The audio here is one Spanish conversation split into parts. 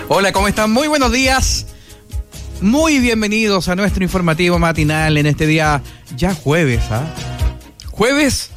Hola, ¿cómo están? Muy buenos días. Muy bienvenidos a nuestro informativo matinal en este día ya jueves, Jueves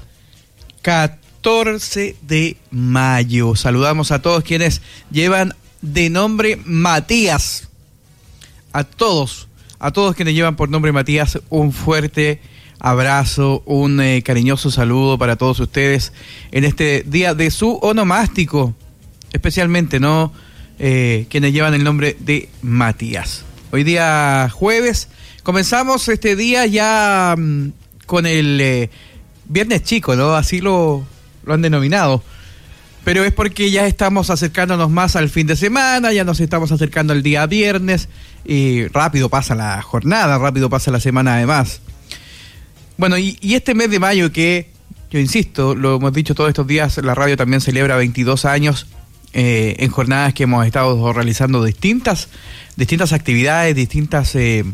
14 de mayo. Saludamos a todos quienes llevan de nombre Matías. A todos quienes llevan por nombre Matías, un fuerte abrazo, un cariñoso saludo para todos ustedes en este día de su onomástico, especialmente, quienes llevan el nombre de Matías. Hoy día jueves, comenzamos este día ya con el Viernes Chico, ¿no? Así lo han denominado. Pero es porque ya estamos acercándonos más al fin de semana, ya nos estamos acercando al día viernes y rápido pasa la jornada, rápido pasa la semana además. Bueno, y este mes de mayo que, yo insisto, lo hemos dicho todos estos días, la radio también celebra 22 años en jornadas que hemos estado realizando distintas actividades, distintas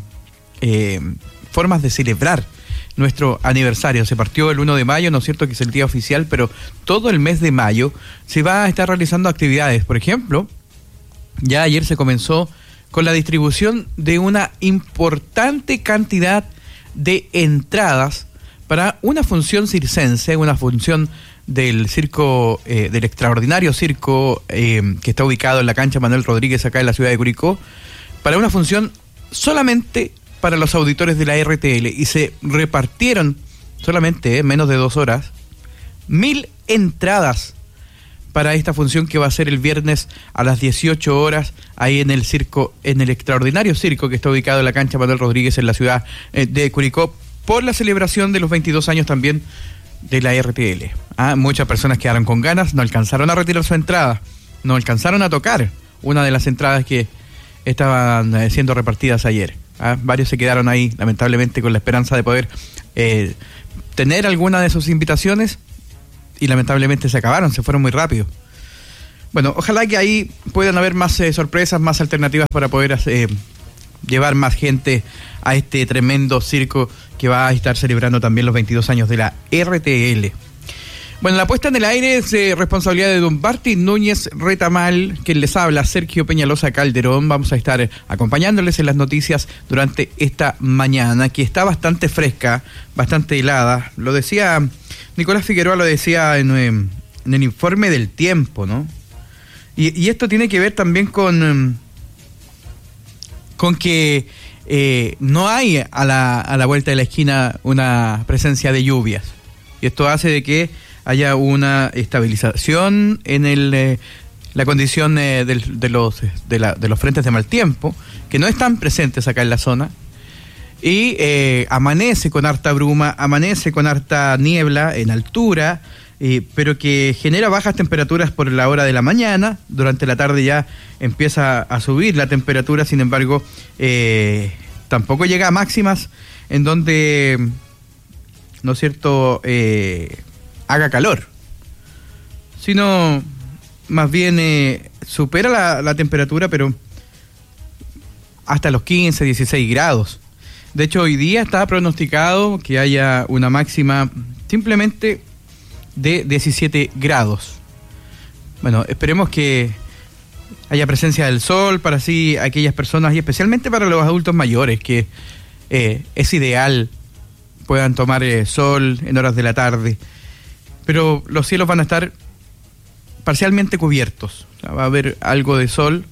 formas de celebrar nuestro aniversario. Se partió el 1 de mayo, ¿no es cierto?, que es el día oficial, pero todo el mes de mayo se va a estar realizando actividades. Por ejemplo, ya ayer se comenzó con la distribución de una importante cantidad de entradas para una función circense, una función del circo, del extraordinario circo que está ubicado en la cancha Manuel Rodríguez, acá en la ciudad de Curicó, para una función solamente para los auditores de la RTL, y se repartieron solamente en menos de 2 horas 1000 entradas para esta función que va a ser el viernes a las 18 horas ahí en el circo, en el extraordinario circo que está ubicado en la cancha Manuel Rodríguez en la ciudad de Curicó, por la celebración de los 22 años también de la RTL. Muchas personas quedaron con ganas, no alcanzaron a retirar su entrada, no alcanzaron a tocar una de las entradas que estaban siendo repartidas ayer. Varios se quedaron ahí, lamentablemente, con la esperanza de poder tener alguna de sus invitaciones, y lamentablemente se acabaron, se fueron muy rápido. Bueno, ojalá que ahí puedan haber más sorpresas, más alternativas para poder llevar más gente a este tremendo circo que va a estar celebrando también los 22 años de la RTL. Bueno, la puesta en el aire es responsabilidad de don Barty Núñez Retamal, quien les habla, Sergio Peñalosa Calderón. Vamos a estar acompañándoles en las noticias durante esta mañana, que está bastante fresca, bastante helada. Lo decía Nicolás Figueroa, lo decía en el informe del tiempo, ¿no? Y esto tiene que ver también con que no hay a la vuelta de la esquina una presencia de lluvias. Y esto hace de que haya una estabilización en la condición de los frentes de mal tiempo, que no están presentes acá en la zona, y amanece con harta bruma, amanece con harta niebla en altura, pero que genera bajas temperaturas por la hora de la mañana. Durante la tarde ya empieza a subir la temperatura, sin embargo, tampoco llega a máximas en donde, ¿no es cierto?, haga calor, sino más bien supera la temperatura, pero hasta los 15, 16 grados. De hecho, hoy día está pronosticado que haya una máxima simplemente de 17 grados. Bueno, esperemos que haya presencia del sol para así aquellas personas, y especialmente para los adultos mayores, que es ideal puedan tomar sol en horas de la tarde. Pero los cielos van a estar parcialmente cubiertos. O sea, va a haber algo de sol,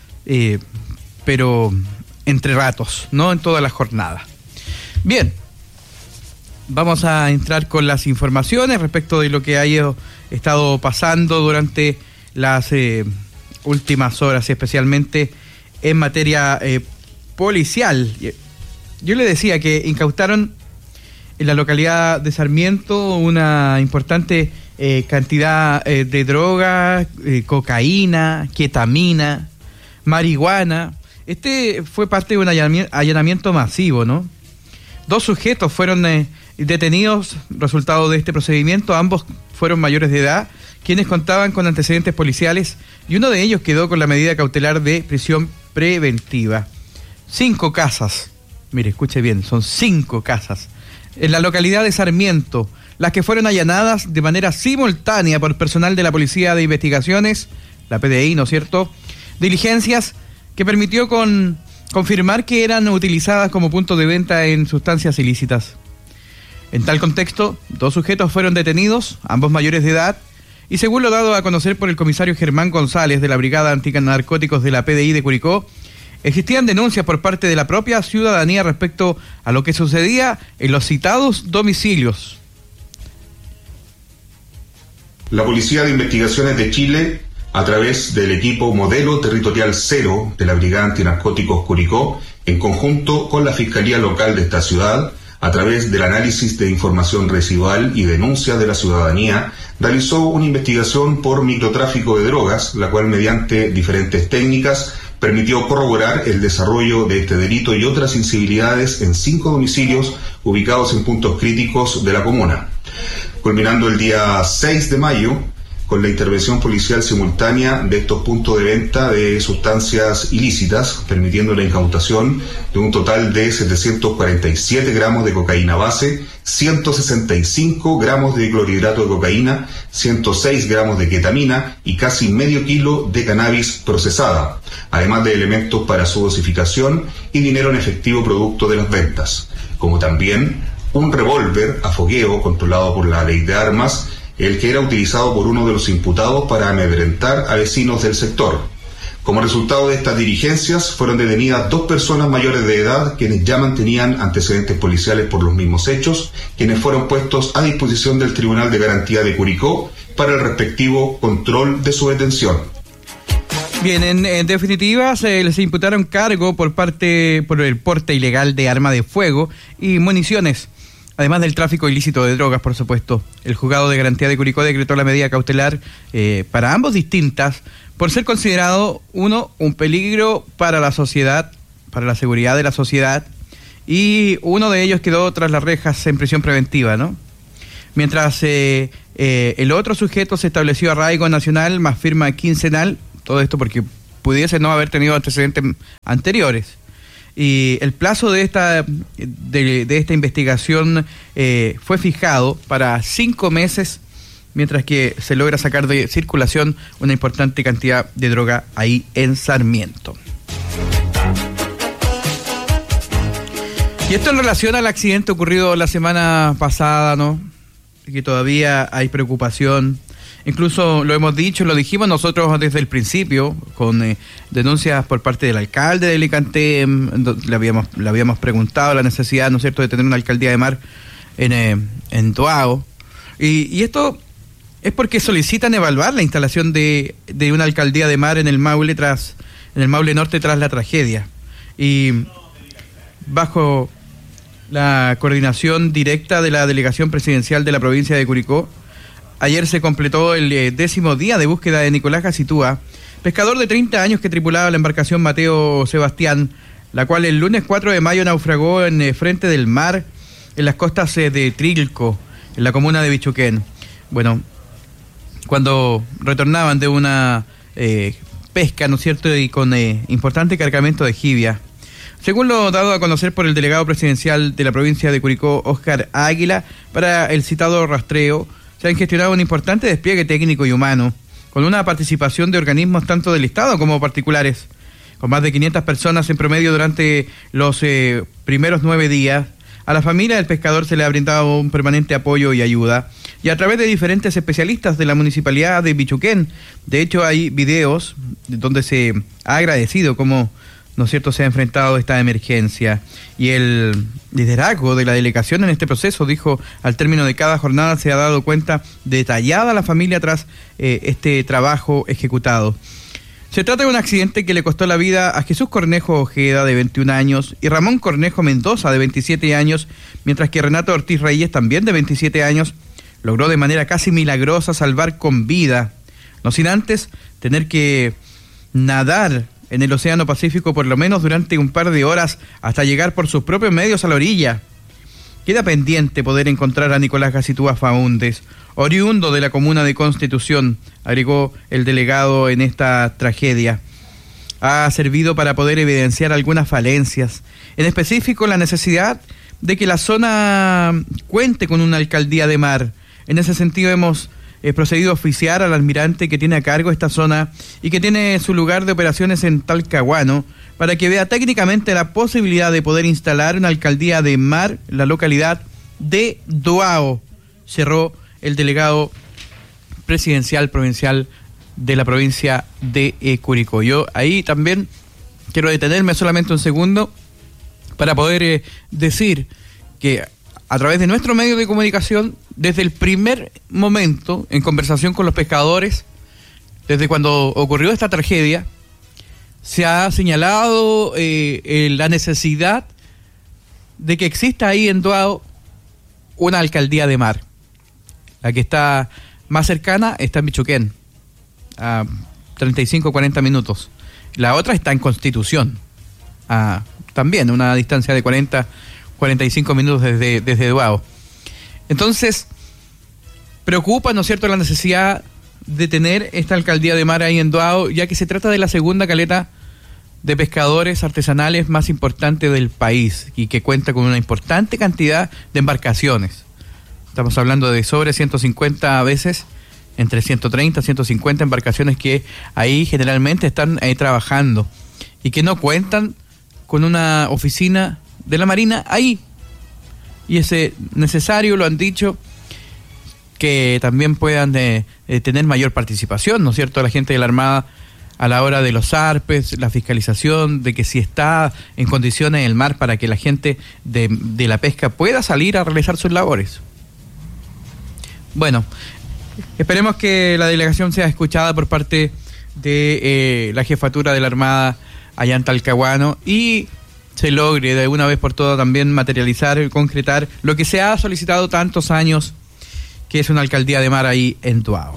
pero entre ratos, no en toda la jornada. Bien, vamos a entrar con las informaciones respecto de lo que haya estado pasando durante las últimas horas, especialmente en materia policial. Yo le decía que incautaron en la localidad de Sarmiento una importante cantidad de droga, cocaína, ketamina, marihuana. Este fue parte de un allanamiento masivo, ¿no? 2 sujetos fueron detenidos resultado de este procedimiento. Ambos fueron mayores de edad, quienes contaban con antecedentes policiales, y uno de ellos quedó con la medida cautelar de prisión preventiva. 5 casas, mire, escuche bien, son 5 casas en la localidad de Sarmiento, las que fueron allanadas de manera simultánea por personal de la Policía de Investigaciones, la PDI, ¿no es cierto?, Diligencias que permitió confirmar que eran utilizadas como punto de venta en sustancias ilícitas. En tal contexto, 2 sujetos fueron detenidos, ambos mayores de edad, y según lo dado a conocer por el comisario Germán González de la Brigada Antinarcóticos de la PDI de Curicó, existían denuncias por parte de la propia ciudadanía respecto a lo que sucedía en los citados domicilios. La Policía de Investigaciones de Chile, a través del equipo Modelo Territorial 0 de la Brigada Antinarcóticos Curicó, en conjunto con la Fiscalía Local de esta ciudad, a través del análisis de información residual y denuncias de la ciudadanía, realizó una investigación por microtráfico de drogas, la cual mediante diferentes técnicas permitió corroborar el desarrollo de este delito y otras incivilidades en 5 domicilios ubicados en puntos críticos de la comuna. Culminando el día 6 de mayo, con la intervención policial simultánea de estos puntos de venta de sustancias ilícitas, permitiendo la incautación de un total de 747 gramos de cocaína base, 165 gramos de clorhidrato de cocaína, 106 gramos de ketamina y casi medio kilo de cannabis procesada, además de elementos para su dosificación y dinero en efectivo producto de las ventas, como también un revólver a fogueo controlado por la ley de armas, el que era utilizado por uno de los imputados para amedrentar a vecinos del sector. Como resultado de estas diligencias, fueron detenidas 2 personas mayores de edad, quienes ya mantenían antecedentes policiales por los mismos hechos, quienes fueron puestos a disposición del Tribunal de Garantía de Curicó para el respectivo control de su detención. Bien, en definitiva, se les imputaron cargo por el porte ilegal de arma de fuego y municiones, además del tráfico ilícito de drogas, por supuesto. El Juzgado de Garantía de Curicó decretó la medida cautelar para ambos distintas por ser considerado, uno, un peligro para la sociedad, para la seguridad de la sociedad, y uno de ellos quedó tras las rejas en prisión preventiva, ¿no? Mientras el otro sujeto se estableció arraigo nacional más firma quincenal, todo esto porque pudiese no haber tenido antecedentes anteriores. Y el plazo de esta investigación fue fijado para 5 meses, mientras que se logra sacar de circulación una importante cantidad de droga ahí en Sarmiento. Y esto en relación al accidente ocurrido la semana pasada, ¿no? Que todavía hay preocupación. Incluso lo hemos dicho, lo dijimos nosotros desde el principio, con denuncias por parte del alcalde de Alicante. Le habíamos preguntado la necesidad, ¿no es cierto?, de tener una alcaldía de mar en Toago. Y esto es porque solicitan evaluar la instalación de una alcaldía de mar en el Maule Norte tras la tragedia. Y bajo la coordinación directa de la delegación presidencial de la provincia de Curicó, ayer se completó el 10º día de búsqueda de Nicolás Gacitúa, pescador de 30 años que tripulaba la embarcación Mateo Sebastián, la cual el lunes 4 de mayo naufragó en frente del mar, en las costas de Trilco, en la comuna de Bichuquén. Bueno, cuando retornaban de una pesca, ¿no es cierto?, y con importante cargamento de jibia. Según lo dado a conocer por el delegado presidencial de la provincia de Curicó, Óscar Águila, para el citado rastreo, se han gestionado un importante despliegue técnico y humano, con una participación de organismos tanto del Estado como particulares, con más de 500 personas en promedio durante los primeros 9 días. A la familia del pescador se le ha brindado un permanente apoyo y ayuda, y a través de diferentes especialistas de la municipalidad de Bichuquén. De hecho, hay videos donde se ha agradecido cómo, ¿no es cierto?, se ha enfrentado esta emergencia. Y el liderazgo de la delegación en este proceso, dijo, al término de cada jornada se ha dado cuenta detallada a la familia tras este trabajo ejecutado. Se trata de un accidente que le costó la vida a Jesús Cornejo Ojeda, de 21 años, y Ramón Cornejo Mendoza, de 27 años, mientras que Renato Ortiz Reyes, también de 27 años, logró de manera casi milagrosa salvar con vida, no sin antes tener que nadar en el Océano Pacífico por lo menos durante un par de horas hasta llegar por sus propios medios a la orilla. Queda pendiente poder encontrar a Nicolás Gacitúa Faúndez, oriundo de la comuna de Constitución, agregó el delegado en esta tragedia. Ha servido para poder evidenciar algunas falencias, en específico la necesidad de que la zona cuente con una alcaldía de mar. En ese sentido hemos procedido a oficiar al almirante que tiene a cargo esta zona y que tiene su lugar de operaciones en Talcahuano para que vea técnicamente la posibilidad de poder instalar una alcaldía de mar en la localidad de Doao, cerró el delegado presidencial provincial de la provincia de Curicó. Yo ahí también quiero detenerme solamente un segundo para poder decir que a través de nuestro medio de comunicación, desde el primer momento, en conversación con los pescadores, desde cuando ocurrió esta tragedia, se ha señalado la necesidad de que exista ahí en Doao una alcaldía de mar. La que está más cercana está en Michoquén, a 35-40 minutos. La otra está en Constitución, también a una distancia de 40-45 minutos desde Doao. Entonces, preocupa, ¿no es cierto?, la necesidad de tener esta alcaldía de mar ahí en Doao, ya que se trata de la segunda caleta de pescadores artesanales más importante del país y que cuenta con una importante cantidad de embarcaciones. Estamos hablando de sobre 150 veces, entre 130 y 150 embarcaciones que ahí generalmente están trabajando y que no cuentan con una oficina de la Marina ahí. Y es necesario, lo han dicho, que también puedan tener mayor participación, ¿no es cierto?, la gente de la Armada a la hora de los zarpes, la fiscalización de que si está en condiciones el mar para que la gente de la pesca pueda salir a realizar sus labores. Bueno, esperemos que la delegación sea escuchada por parte de la jefatura de la Armada allá en Talcahuano y se logre de una vez por todas también materializar y concretar lo que se ha solicitado tantos años, que es una alcaldía de mar ahí en Doao.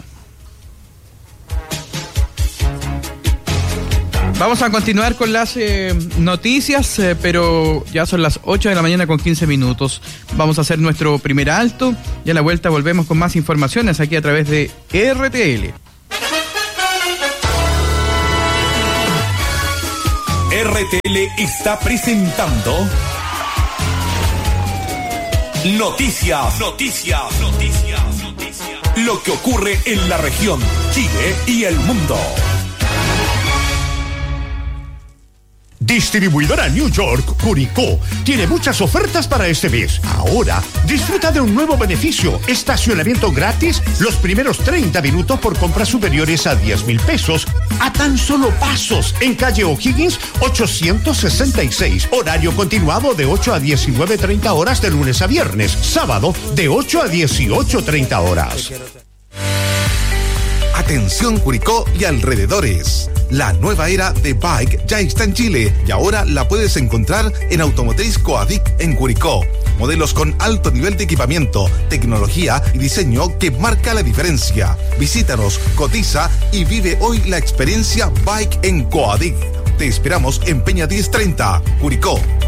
Vamos a continuar con las noticias, pero ya son las 8 de la mañana con 15 minutos. Vamos a hacer nuestro primer alto y a la vuelta volvemos con más informaciones aquí a través de RTL. RTL está presentando Noticias. Lo que ocurre en la región, Chile y el mundo. Distribuidora New York, Curicó, tiene muchas ofertas para este mes. Ahora, disfruta de un nuevo beneficio: estacionamiento gratis los primeros 30 minutos por compras superiores a 10,000 pesos, a tan solo pasos, en calle O'Higgins 866. Horario continuado de 8 a 19:30 horas de lunes a viernes. Sábado de 8 a 18:30 horas. Atención Curicó y alrededores. La nueva era de Bike ya está en Chile y ahora la puedes encontrar en Automotriz Coadic en Curicó. Modelos con alto nivel de equipamiento, tecnología y diseño que marca la diferencia. Visítanos, cotiza y vive hoy la experiencia Bike en Coadic. Te esperamos en Peña 1030, Curicó.